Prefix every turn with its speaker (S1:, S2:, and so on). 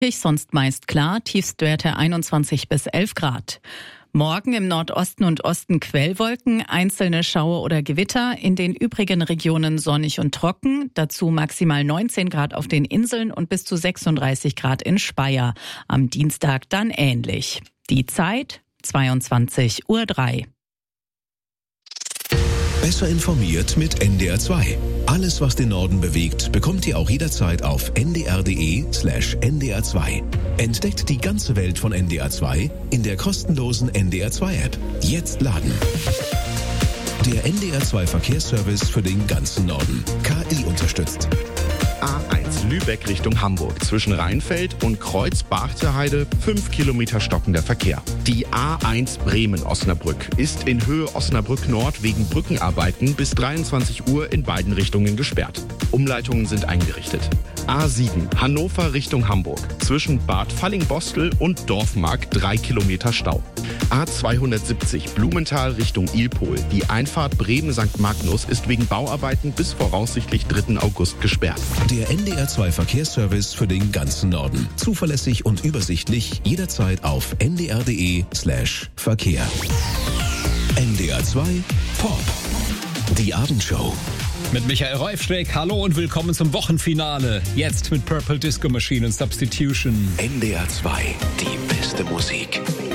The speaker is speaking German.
S1: Sonst meist klar, Tiefstwerte 21 bis 11 Grad. Morgen im Nordosten und Osten Quellwolken, einzelne Schauer oder Gewitter, in den übrigen Regionen sonnig und trocken, dazu maximal 19 Grad auf den Inseln und bis zu 36 Grad in Speyer. Am Dienstag dann ähnlich. Die Zeit 22:03 Uhr.
S2: Besser informiert mit NDR 2. Alles, was den Norden bewegt, bekommt ihr auch jederzeit auf ndr.de/NDR 2. Entdeckt die ganze Welt von NDR 2 in der kostenlosen NDR 2 App. Jetzt laden. Der NDR 2 Verkehrsservice für den ganzen Norden. KI unterstützt.
S3: A1 Lübeck Richtung Hamburg. Zwischen Rheinfeld und Kreuz-Bartheheide 5 Kilometer stockender Verkehr. Die A1 Bremen-Osnabrück ist in Höhe Osnabrück Nord wegen Brückenarbeiten bis 23 Uhr in beiden Richtungen gesperrt. Umleitungen sind eingerichtet. A7 Hannover Richtung Hamburg. Zwischen Bad Fallingbostel und Dorfmark 3 Kilometer Stau. A270 Blumenthal Richtung Ilpol. Die Einfahrt Bremen-St. Magnus ist wegen Bauarbeiten bis voraussichtlich 3. August gesperrt.
S2: Der NDR 2 Verkehrsservice für den ganzen Norden. Zuverlässig und übersichtlich jederzeit auf ndr.de/Verkehr. NDR 2 Pop. Die Abendshow.
S4: Mit Michael Reufschreck, hallo und willkommen zum Wochenfinale. Jetzt mit Purple Disco Machine und Substitution.
S2: NDR 2, die beste Musik.